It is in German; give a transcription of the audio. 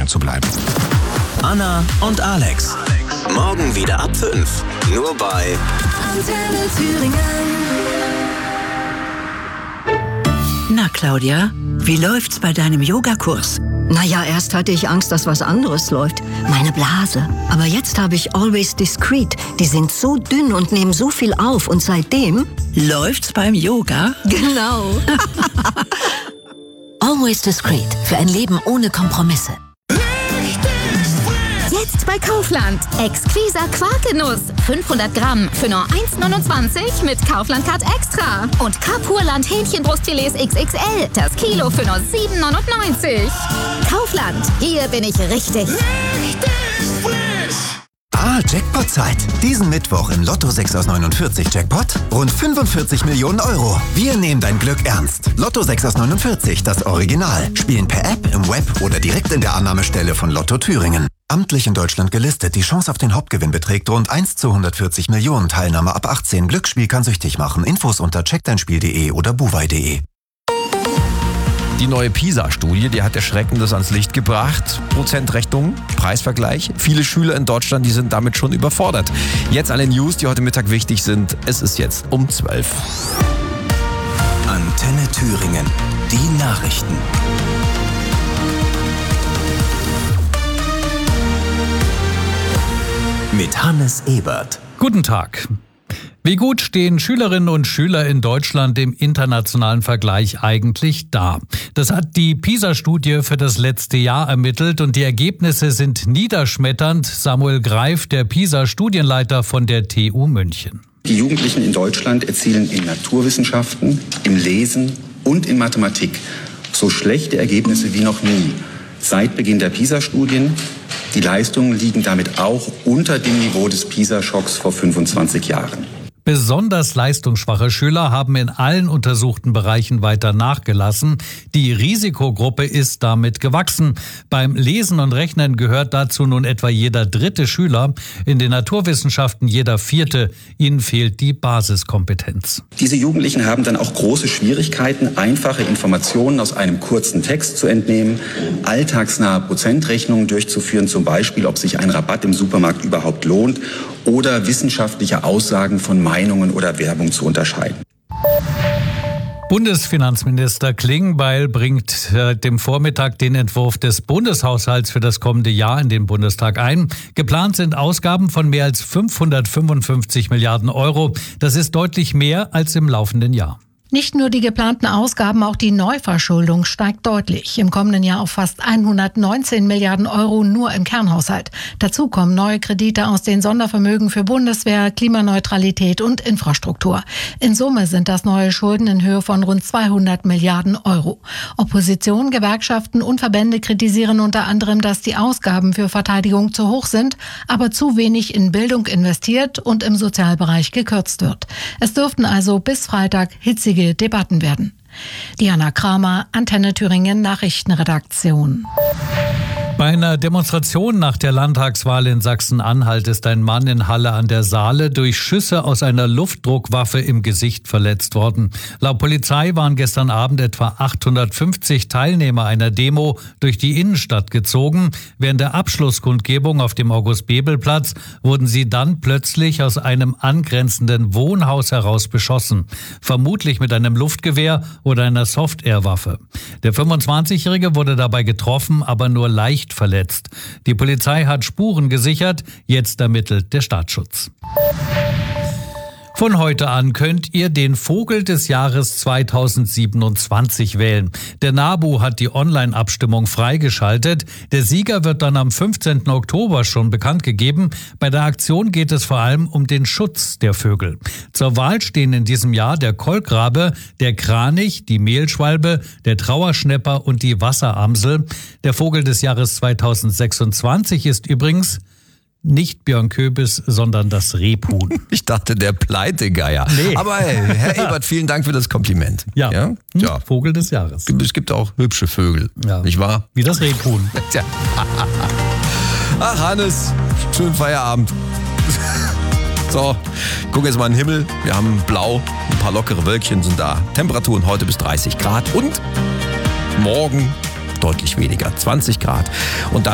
sicher zu bleiben. Anna und Alex. Morgen wieder ab 5. Nur bei Antenne Thüringen. Na, Claudia, wie läuft's bei deinem Yogakurs? Naja, erst hatte ich Angst, dass was anderes läuft. Meine Blase. Aber jetzt habe ich Always Discreet. Die sind so dünn und nehmen so viel auf. Und seitdem... Läuft's beim Yoga? Genau. Always Discreet. Für ein Leben ohne Kompromisse. Jetzt bei Kaufland. Exquiser Quarkgenuss. 500 Gramm für nur 1,29 mit Kaufland-Card Extra. Und Kapurland Hähnchenbrustfilets XXL. Das Kilo für nur 7,99. Kaufland. Hier bin ich richtig. Jackpot-Zeit. Diesen Mittwoch im Lotto 6 aus 49 Jackpot rund 45 Millionen Euro. Wir nehmen dein Glück ernst. Lotto 6 aus 49, das Original. Spielen per App, im Web oder direkt in der Annahmestelle von Lotto Thüringen. Amtlich in Deutschland gelistet. Die Chance auf den Hauptgewinn beträgt rund 1 zu 140 Millionen. Teilnahme ab 18. Glücksspiel kann süchtig machen. Infos unter checkdeinspiel.de oder buwei.de. Die neue PISA-Studie, die hat Erschreckendes ans Licht gebracht. Prozentrechnung, Preisvergleich. Viele Schüler in Deutschland, die sind damit schon überfordert. Jetzt alle News, die heute Mittag wichtig sind. Es ist jetzt um 12. Antenne Thüringen. Die Nachrichten. Mit Hannes Ebert. Guten Tag. Wie gut stehen Schülerinnen und Schüler in Deutschland im internationalen Vergleich eigentlich da? Das hat die PISA-Studie für das letzte Jahr ermittelt und die Ergebnisse sind niederschmetternd. Samuel Greif, der PISA-Studienleiter von der TU München. Die Jugendlichen in Deutschland erzielen in Naturwissenschaften, im Lesen und in Mathematik so schlechte Ergebnisse wie noch nie. Seit Beginn der PISA-Studien. Die Leistungen liegen damit auch unter dem Niveau des PISA-Schocks vor 25 Jahren. Besonders leistungsschwache Schüler haben in allen untersuchten Bereichen weiter nachgelassen. Die Risikogruppe ist damit gewachsen. Beim Lesen und Rechnen gehört dazu nun etwa jeder dritte Schüler, in den Naturwissenschaften jeder vierte. Ihnen fehlt die Basiskompetenz. Diese Jugendlichen haben dann auch große Schwierigkeiten, einfache Informationen aus einem kurzen Text zu entnehmen, alltagsnahe Prozentrechnungen durchzuführen, zum Beispiel, ob sich ein Rabatt im Supermarkt überhaupt lohnt, oder wissenschaftliche Aussagen von Meinungen oder Werbung zu unterscheiden. Bundesfinanzminister Klingbeil bringt dem Vormittag den Entwurf des Bundeshaushalts für das kommende Jahr in den Bundestag ein. Geplant sind Ausgaben von mehr als 555 Milliarden Euro. Das ist deutlich mehr als im laufenden Jahr. Nicht nur die geplanten Ausgaben, auch die Neuverschuldung steigt deutlich. Im kommenden Jahr auf fast 119 Milliarden Euro nur im Kernhaushalt. Dazu kommen neue Kredite aus den Sondervermögen für Bundeswehr, Klimaneutralität und Infrastruktur. In Summe sind das neue Schulden in Höhe von rund 200 Milliarden Euro. Opposition, Gewerkschaften und Verbände kritisieren unter anderem, dass die Ausgaben für Verteidigung zu hoch sind, aber zu wenig in Bildung investiert und im Sozialbereich gekürzt wird. Es dürften also bis Freitag hitzige Debatten werden. Diana Kramer, Antenne Thüringen Nachrichtenredaktion. Bei einer Demonstration nach der Landtagswahl in Sachsen-Anhalt ist ein Mann in Halle an der Saale durch Schüsse aus einer Luftdruckwaffe im Gesicht verletzt worden. Laut Polizei waren gestern Abend etwa 850 Teilnehmer einer Demo durch die Innenstadt gezogen. Während der Abschlusskundgebung auf dem August-Bebel-Platz wurden sie dann plötzlich aus einem angrenzenden Wohnhaus heraus beschossen. Vermutlich mit einem Luftgewehr oder einer Soft-Air-Waffe. Der 25-Jährige wurde dabei getroffen, aber nur leicht verletzt. Die Polizei hat Spuren gesichert, jetzt ermittelt der Staatsschutz. Von heute an könnt ihr den Vogel des Jahres 2027 wählen. Der NABU hat die Online-Abstimmung freigeschaltet. Der Sieger wird dann am 15. Oktober schon bekannt gegeben. Bei der Aktion geht es vor allem um den Schutz der Vögel. Zur Wahl stehen in diesem Jahr der Kolkrabe, der Kranich, die Mehlschwalbe, der Trauerschnäpper und die Wasseramsel. Der Vogel des Jahres 2026 ist übrigens nicht Björn Köbis, sondern das Rebhuhn. Ich dachte, der Pleitegeier. Nee. Aber Herr Ebert, vielen Dank für das Kompliment. Ja. Ja. Vogel des Jahres. Es gibt auch hübsche Vögel, nicht wahr? Wie das Rebhuhn. Tja. Ach, Hannes, schönen Feierabend. So, guck jetzt mal in den Himmel. Wir haben blau, ein paar lockere Wölkchen sind da. Temperaturen heute bis 30 Grad und morgen deutlich weniger, 20 Grad. Und